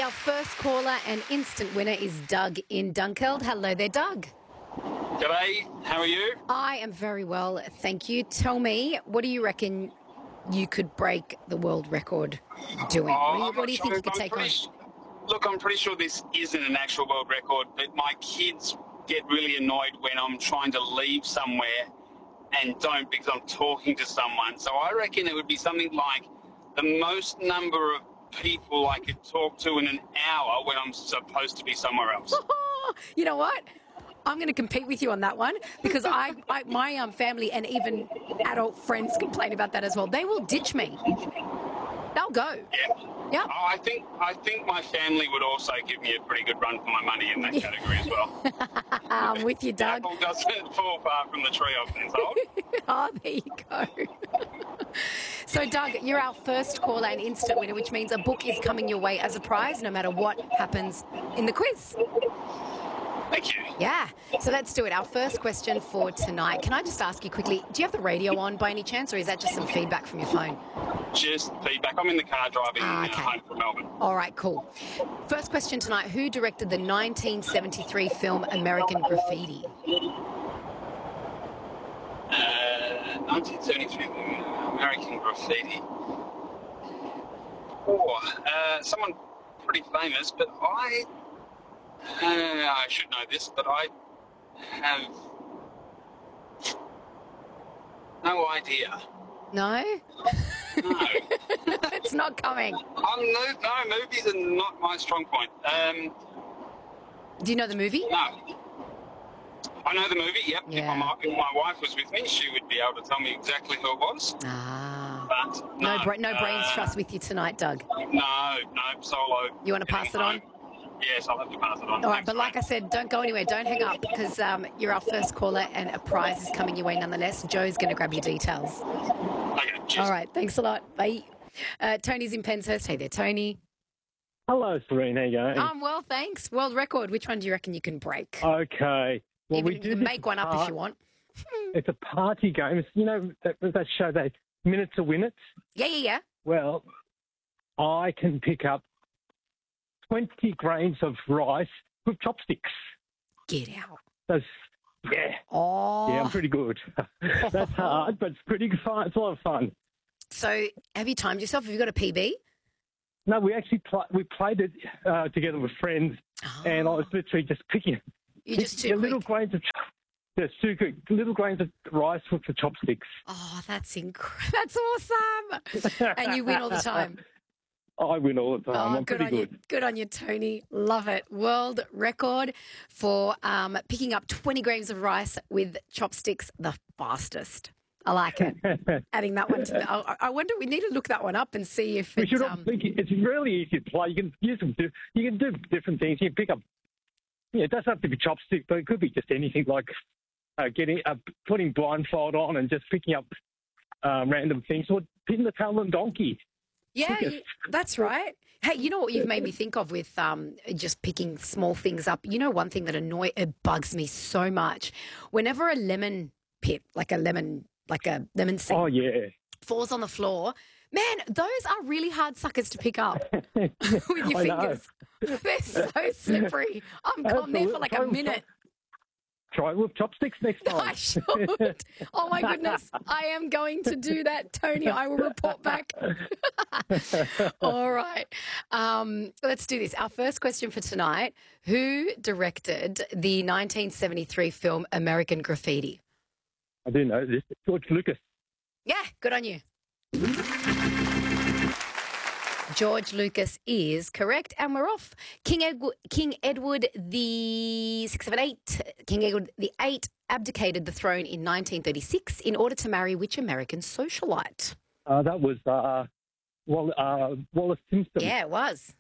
Our first caller and instant winner is Doug in Dunkeld. Hello there, Doug. G'day, how are you? I am very well, thank you. Tell me, what do you reckon you could break the world record doing? What do you think you could take on? Look, I'm pretty sure this isn't an actual world record, but my kids get really annoyed when I'm trying to leave somewhere and don't because I'm talking to someone. So I reckon it would be something like the most number of people I could talk to in an hour when I'm supposed to be somewhere else. You know what? I'm going to compete with you on that one because my family and even adult friends complain about that as well. They will ditch me. They'll go. Yeah. Oh, I think my family would also give me a pretty good run for my money in that category as well. I'm with you, Doug. The apple doesn't fall far from the tree, I've been told. Oh, there you go. So, Doug, you're our first caller and instant winner, which means a book is coming your way as a prize no matter what happens in the quiz. Thank you. Yeah. So let's do it. Our first question for tonight. Can I just ask you quickly, do you have the radio on by any chance, or is that just some feedback from your phone? Just feedback. I'm in the car driving home from Melbourne. All right, cool. First question tonight. Who directed the 1973 film American Graffiti? 1973 American Graffiti. Someone pretty famous, but I should know this, but I have no idea. No? No. It's not coming. No, movies are not my strong point. Do you know the movie? No. I know the movie, yep. Yeah. If my wife was with me, she would be able to tell me exactly who it was. Ah. But no brains trust with you tonight, Doug. No, solo. You want to pass it on? Yes, I'll have to pass it on. All right, but like I said, don't go anywhere. Don't hang up because you're our first caller and a prize is coming your way nonetheless. Joe's going to grab your details. Okay, cheers. All right, thanks a lot. Bye. Tony's in Penshurst. Hey there, Tony. Hello, Serene. How you going? I'm well, thanks. World record. Which one do you reckon you can break? Okay. Well, Even you can make one up if you want. It's a party game. It's, you know, that show, that Minute to Win It? Yeah. Well, I can pick up 20 grains of rice with chopsticks. Get out. Yeah. Oh. Yeah, I'm pretty good. That's hard, but it's pretty fun. It's a lot of fun. So have you timed yourself? Have you got a PB? No, we actually played it together with friends, and I was literally just picking. You're just too quick. Little grains of rice with the chopsticks. Oh, that's that's awesome. And you win all the time. I win all the time. I'm pretty good. Good on you, Tony. Love it. World record for picking up 20 grams of rice with chopsticks, the fastest. I like it. Adding that one to I wonder, we need to look that one up and see if it's really easy to play. You can use them. You can do different things. You can pick up. Yeah, it doesn't have to be chopstick, but it could be just anything like putting blindfold on and just picking up random things, or pinning the tail on a donkey. Yeah, that's right. Hey, you know what you've made me think of with just picking small things up? You know, one thing that it bugs me so much. Whenever a lemon pit, like a lemon seed, falls on the floor, man, those are really hard suckers to pick up with your fingers. They're so slippery. I'm gone there for like a minute. Try it with chopsticks next time. I should. Oh, my goodness. I am going to do that, Tony. I will report back. All right. Let's do this. Our first question for tonight. Who directed the 1973 film American Graffiti? I do know this. George Lucas. Yeah, good on you. George Lucas is correct, and we're off. King Edward the 678, King Edward the 8 abdicated the throne in 1936 in order to marry which American socialite? That was Wallace Simpson. Yeah, it was.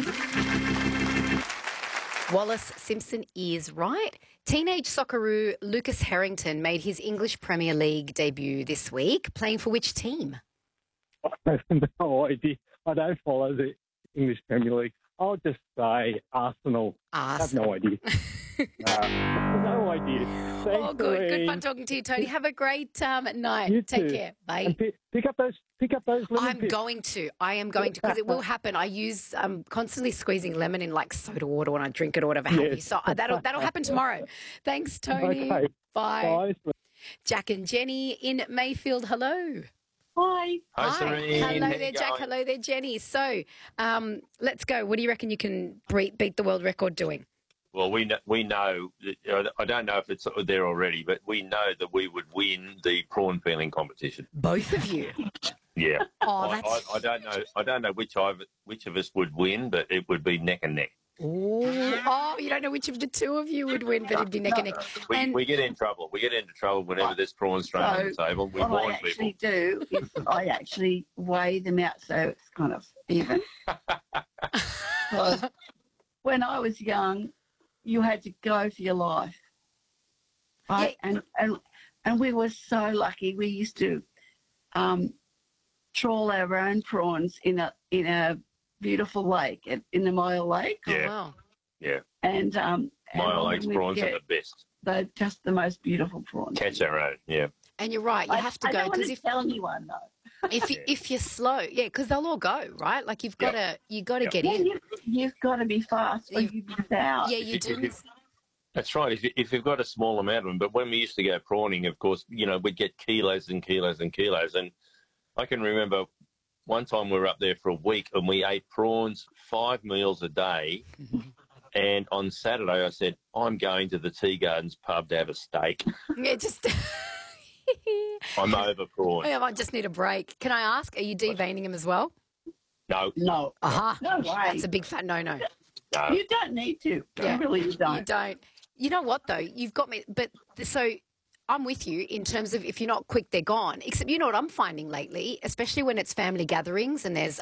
Wallace Simpson is right. Teenage Socceroo Lucas Harrington made his English Premier League debut this week, playing for which team? I have no idea. I don't follow the English Premier League. I'll just say Arsenal. I have no idea. No idea. Thanks, Oh, good. Good Lorraine. fun talking to you, Tony. Have a great night. You Take too. care. Bye. And pick up those lemon I'm pits. going to. I am going to, because it will happen. I use constantly squeezing lemon in like soda water when I drink it or whatever have you. So that'll happen tomorrow. Thanks, Tony. Okay. Bye. Bye. Jack and Jenny in Mayfield. Hello. Hi. Hi, Serene. Hello How there, you Jack. going? Hello there, Jenny. So let's go. What do you reckon you can beat the world record doing? Well, we know that, I don't know if it's there already, but we know that we would win the prawn peeling competition. Both of you. Yeah. Oh, that's. I don't know which of us would win, but it would be neck and neck. Oh, you don't know which of the two of you would win, but it'd be neck and neck. We get in trouble. We get into trouble whenever there's prawns thrown on the table. We What I warn actually people. do is I actually weigh them out so it's kind of even. Because when I was young, you had to go for your life, right? Yeah. And we were so lucky. We used to trawl our own prawns in a beautiful lake in the Mile Lake. Oh, Yeah. wow. Yeah. And Mile when Lake's we'd prawns are get- the best. They're just the most beautiful prawns. Catch our own. Yeah. And you're right. You have to I go don't want because to tell anyone though. if you're slow, yeah, because they'll all go, right? Like you've got to get Yeah, in. you've got to be fast or you miss out. Yeah, you do. That's right. If you've got a small amount of them, but when we used to go prawning, of course, we'd get kilos and kilos and kilos. And I can remember one time we were up there for a week and we ate prawns 5 meals a day. And on Saturday, I said, I'm going to the Tea Gardens pub to have a steak. Yeah, just. I'm over prawns. I might just need a break. Can I ask, are you deveining them as well? No, No. Aha. No way. That's a big fat no-no. no. You don't need to. Yeah. You really don't. You don't. You know what, though? You've got me. But so I'm with you in terms of if you're not quick, they're gone. Except you know what I'm finding lately, especially when it's family gatherings and there's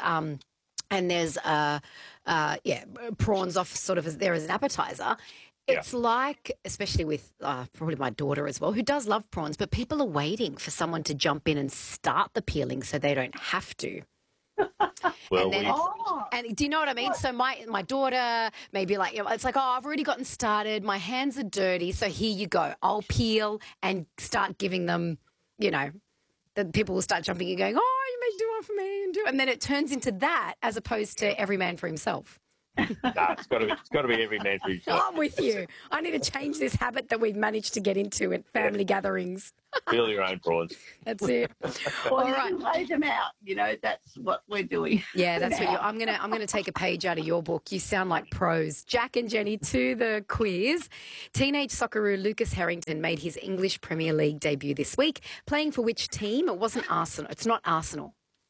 prawns off sort of there as an appetizer. It's like, especially with probably my daughter as well, who does love prawns, but people are waiting for someone to jump in and start the peeling so they don't have to. Well, And then and do you know what I mean? So my daughter maybe like, it's like, oh, I've already gotten started. My hands are dirty. So here you go. I'll peel and start giving them, the people will start jumping and going, oh, you may do one for me. And then it turns into that as opposed to every man for himself. it's got to be every man for himself. I'm with you. I need to change this habit that we've managed to get into at family gatherings. Peel your own prawns. That's it. Or All you right. can lay them out. That's what we're doing. Yeah, that's what I'm gonna take a page out of your book. You sound like pros. Jack and Jenny to the quiz. Teenage Socceroo Lucas Harrington made his English Premier League debut this week. Playing for which team? It wasn't Arsenal. It's not Arsenal.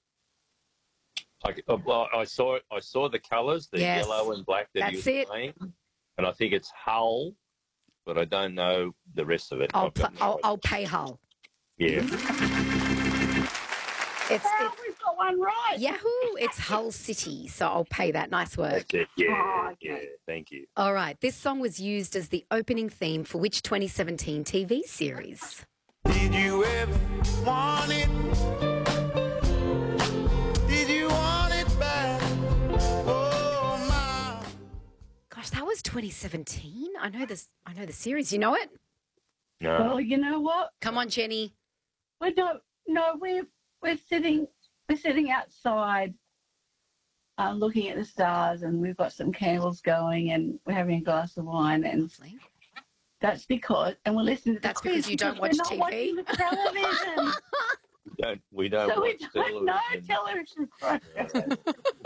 I saw the colours, the Yes. yellow and black that he That's was it. playing, and I think it's Hull, but I don't know the rest of it. I've got no idea. I'll pay Hull. Yeah. It's We've got one right. Yahoo! It's Hull City, so I'll pay that. Nice work. That's it. Yeah, Oh, okay. yeah. Thank you. All right, this song was used as the opening theme for which 2017 TV series? Did you ever want it? Did you want it back? Oh, my. Gosh, that was 2017. I know the series. You know it? No. Well, you know what? Come on, Jenny. We're sitting outside, looking at the stars, and we've got some candles going, and we're having a glass of wine, and Lovely. that's because, and we're listening to the That's quiz because you don't watch we're not TV. watching the television. We don't So we watch don't know television. television programs.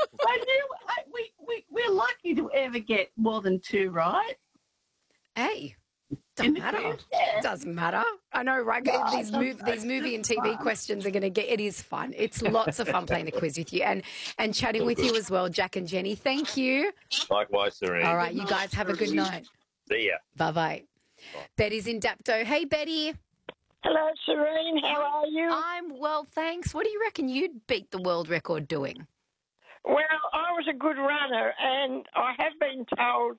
We're lucky to ever get more than two right. Hey, In doesn't the matter. quiz, yeah. Doesn't matter. I know, right? No, These it's movie and TV fun. questions are going to get. It is fun. It's lots of fun playing the quiz with you and chatting with you as well, Jack and Jenny. Thank you. Likewise, Serene. All right, you guys have a good night. See ya. Bye bye. Betty's in Dapto. Hey, Betty. Hello, Serene. How are you? I'm well, thanks. What do you reckon you'd beat the world record doing? Well, I was a good runner, and I have been told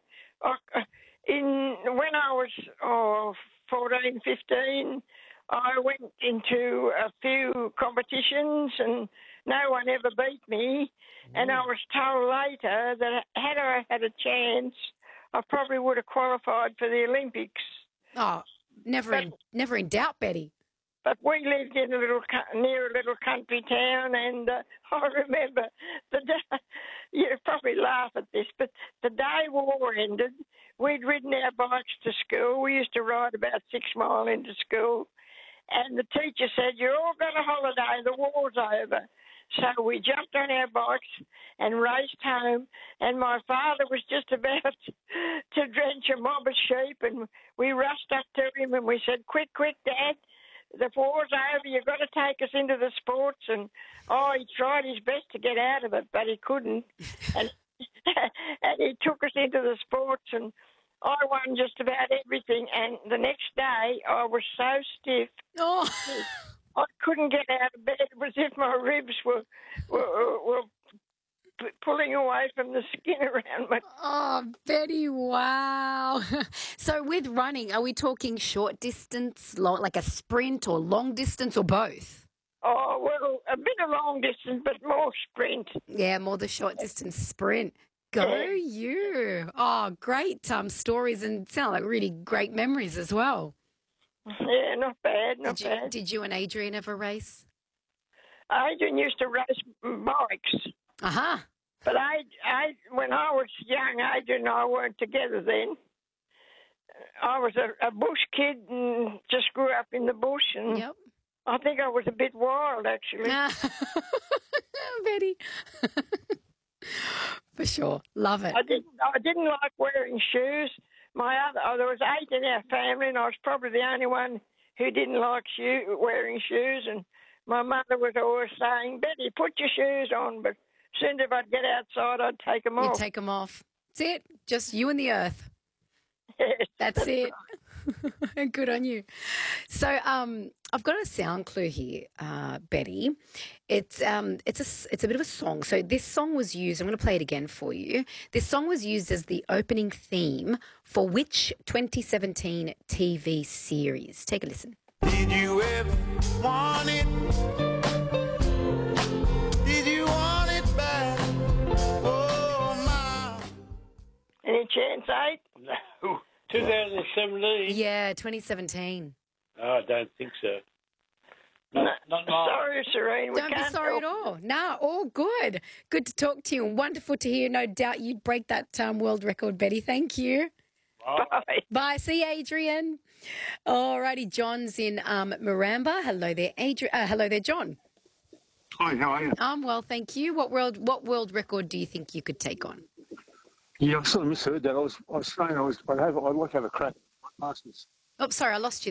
when I was 14, 15, I went into a few competitions, and no one ever beat me. And I was told later that had I had a chance, I probably would have qualified for the Olympics. Oh, never in doubt, Betty. But we lived in near a little country town, and I remember the day. You'll probably laugh at this, but the day war ended, we'd ridden our bikes to school. We used to ride about 6 miles into school, and the teacher said, "You're all got a holiday. The war's over." So we jumped on our bikes and raced home, and my father was just about to drench a mob of sheep, and we rushed up to him and we said, "Quick, quick, Dad, the war's over. You've got to take us into the sports." And he tried his best to get out of it, but he couldn't. And, and he took us into the sports, and I won just about everything. And the next day, I was so stiff. Oh. I couldn't get out of bed. It was as if my ribs were pulling away from the skin around my... Oh, Betty, wow. So with running, are we talking short distance, like a sprint, or long distance, or both? Oh, well, a bit of long distance, but more sprint. Yeah, more the short distance sprint. Go you. Oh, great stories, and sound like really great memories as well. Yeah, not bad, not bad. Did you and Adrian ever race? Adrian used to race bikes. Uh-huh. But when I was young, Adrian and I weren't together then. I was a bush kid and just grew up in the bush, and yep. I think I was a bit wild, actually. Betty. For sure. Love it. I didn't like wearing shoes. There was 8 in our family, and I was probably the only one who didn't like wearing shoes. And my mother was always saying, "Betty, put your shoes on." But as soon as I'd get outside, I'd take them off. You'd take them off. That's it. Just you and the earth. Yes, that's it. Right. Good on you. So I've got a sound clue here, Betty. It's a bit of a song. So this song was used. I'm going to play it again for you. This song was used as the opening theme for which 2017 TV series? Take a listen. Did you ever want it? Did you want it back? Oh, my. Any chance, 8? No. 2017? Yeah, 2017. No, I don't think so. Not mine. Sorry, Serene. Don't be sorry at all. No, all good. Good to talk to you. Wonderful to hear. No doubt you'd break that world record, Betty. Thank you. Bye. Bye. See you, Adrian. All righty. John's in Maramba. Hello there, Adrian. Hello there, John. Hi, how are you? I'm well, thank you. What world record do you think you could take on? Yeah, I sort of misheard that. I was saying I'd like to have a crack at Masters. Oh, sorry, I lost you.